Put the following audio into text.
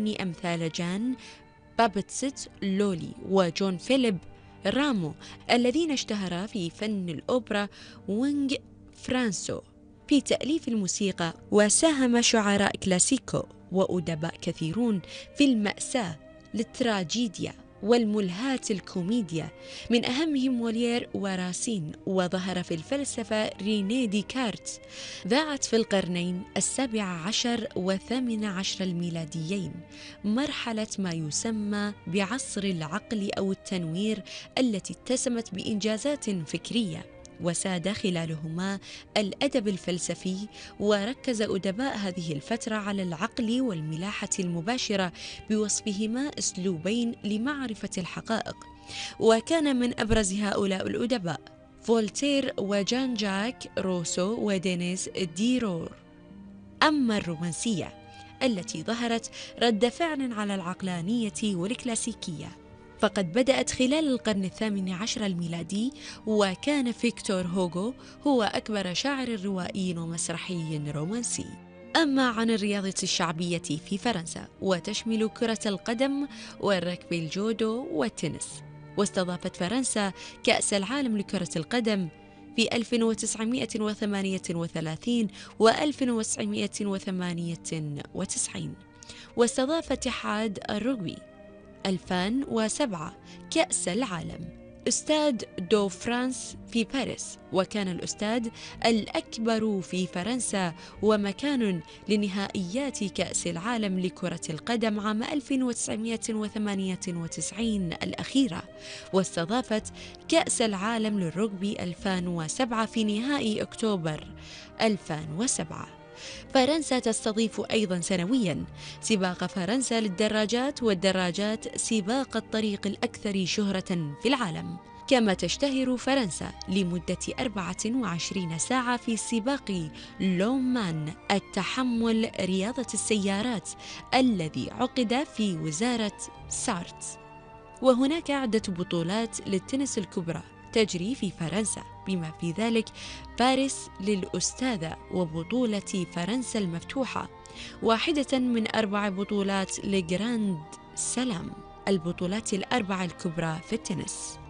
الفني أمثال جان بابتست لولي وجون فيليب رامو الذين اشتهرا في فن الأوبرا وينغ فرانسو في تأليف الموسيقى، وساهم شعراء كلاسيكو وأدباء كثيرون في المأساة للتراجيديا والملهاة الكوميديا، من أهمهم موليير وراسين. وظهر في الفلسفة رينيه ديكارت. ذاعت في القرنين السابع عشر والثامن عشر الميلاديين مرحلة ما يسمى بعصر العقل أو التنوير، التي اتسمت بإنجازات فكرية، وساد خلالهما الأدب الفلسفي. وركز أدباء هذه الفترة على العقل والملاحة المباشرة بوصفهما أسلوبين لمعرفة الحقائق. وكان من أبرز هؤلاء الأدباء فولتير وجان جاك روسو ودينيس ديرور. أما الرومانسية التي ظهرت رد فعل على العقلانية والكلاسيكية فقد بدأت خلال القرن الثامن عشر الميلادي، وكان فيكتور هوغو هو أكبر شاعر روائي ومسرحي رومانسي. أما عن الرياضة الشعبية في فرنسا، وتشمل كرة القدم والركب الجودو والتنس. واستضافت فرنسا كأس العالم لكرة القدم في 1938 و 1998، واستضاف اتحاد الرugby 2007 كأس العالم استاد دو فرانس في باريس، وكان الاستاد الأكبر في فرنسا ومكان لنهائيات كأس العالم لكرة القدم عام 1998 الأخيرة. واستضافت كأس العالم للرugby 2007 في نهائي أكتوبر 2007. فرنسا تستضيف أيضا سنويا سباق فرنسا للدراجات، والدراجات سباق الطريق الأكثر شهرة في العالم. كما تشتهر فرنسا لمدة 24 ساعة في سباق لومان التحمل رياضة السيارات الذي عقد في وزارة سارت. وهناك عدة بطولات للتنس الكبرى تجري في فرنسا، بما في ذلك باريس للأستاذة، وبطولة فرنسا المفتوحة، واحدة من 4 بطولات لجراند سلام، البطولات ال4 الكبرى في التنس.